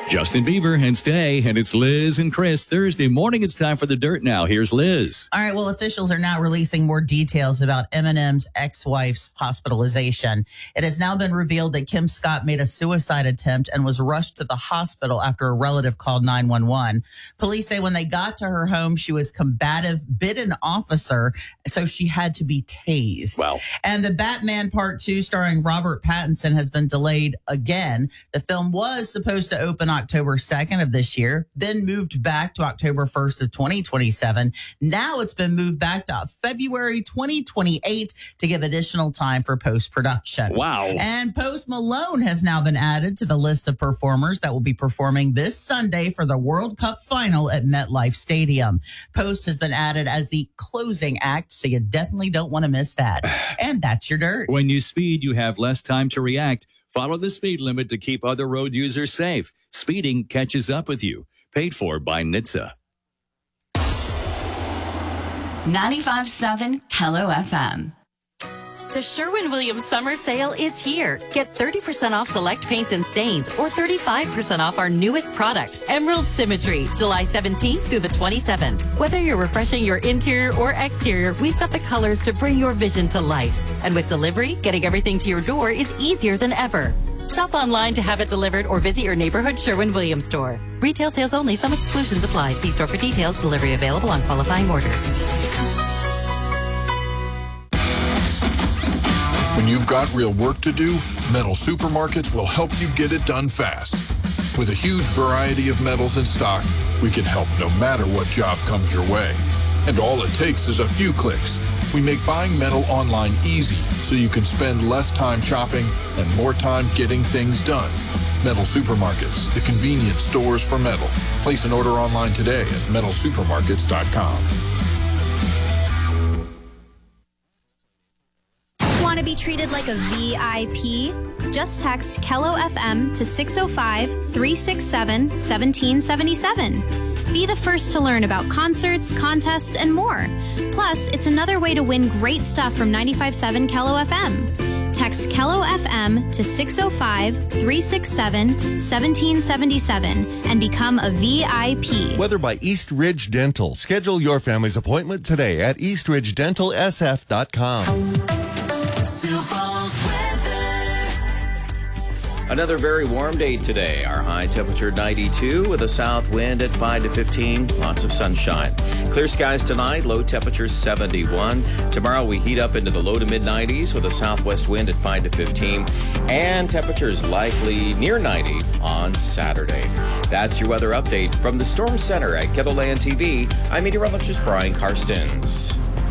Justin Bieber and Stay, and it's Liz and Chris. Thursday morning, it's time for the dirt now. Here's Liz. All right, well, officials are now releasing more details about Eminem's ex-wife's hospitalization. It has now been revealed that Kim Scott made a suicide attempt and was rushed to the hospital after a relative called 911. Police say when they got to her home, she was combative, bit an officer, so she had to be tased. Wow. And the Batman Part 2 starring Robert Pattinson has been delayed again. The film was supposed to open October 2nd of this year, then moved back to October 1st of 2027. Now it's been moved back to February 2028 to give additional time for post-production. Wow. And Post Malone has now been added to the list of performers that will be performing this Sunday for the World Cup final at MetLife Stadium. Post has been added as the closing act, so you definitely don't want to miss that. And that's your dirt. When you speed, you have less time to react. Follow the speed limit to keep other road users safe. Speeding catches up with you. Paid for by NHTSA. 95.7 Hello FM. The Sherwin-Williams Summer Sale is here. Get 30% off select paints and stains or 35% off our newest product, Emerald Symmetry, July 17th through the 27th. Whether you're refreshing your interior or exterior, we've got the colors to bring your vision to life. And with delivery, getting everything to your door is easier than ever. Shop online to have it delivered or visit your neighborhood Sherwin-Williams store. Retail sales only. Some exclusions apply. See store for details. Delivery available on qualifying orders. When you've got real work to do, Metal Supermarkets will help you get it done fast. With a huge variety of metals in stock, we can help no matter what job comes your way. And all it takes is a few clicks. We make buying metal online easy so you can spend less time shopping and more time getting things done. Metal Supermarkets, the convenience stores for metal. Place an order online today at metalsupermarkets.com. Want to be treated like a VIP? Just text Kello FM to 605-367-1777. Be the first to learn about concerts, contests, and more. Plus, it's another way to win great stuff from 95.7 Kello FM. Text Kello FM to 605-367-1777 and become a VIP. Weather by East Ridge Dental. Schedule your family's appointment today at eastridgedentalsf.com. Another very warm day today. Our high temperature 92 with a south wind at 5 to 15. Lots of sunshine. Clear skies tonight. Low temperature 71. Tomorrow we heat up into the low to mid 90s with a southwest wind at 5 to 15. And temperatures likely near 90 on Saturday. That's your weather update from the Storm Center at Kettleland TV. I'm meteorologist Brian Karstens.